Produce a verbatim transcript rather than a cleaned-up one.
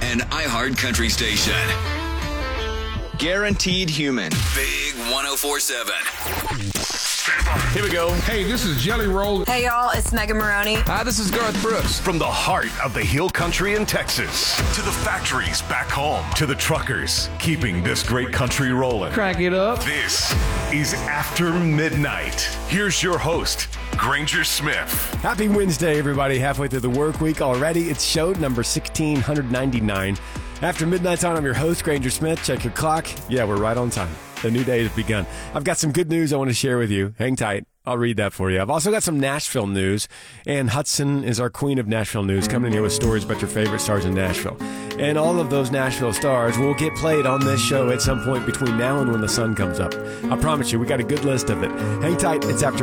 An iHeart Country station. Guaranteed Human. Big one oh four seven. Here we go. Hey, this is Jelly Roll. Hey, y'all, it's Megan Maroney. Hi, this is Garth Brooks. From the heart of the Hill Country in Texas to the factories back home to the truckers keeping this great country rolling. Crack it up. This is After Midnight. Here's your host, Granger Smith. Happy Wednesday, everybody. Halfway through the work week already. It's show number sixteen ninety-nine. After Midnight's on, I'm your host, Granger Smith. Check your clock. Yeah, we're right on time. The new day has begun. I've got some good news I want to share with you. Hang tight. I'll read that for you. I've also got some Nashville news. Ann Hudson is our queen of Nashville news, coming in here with stories about your favorite stars in Nashville. And all of those Nashville stars will get played on this show at some point between now and when the sun comes up. I promise you, we got a good list of it. Hang tight. It's After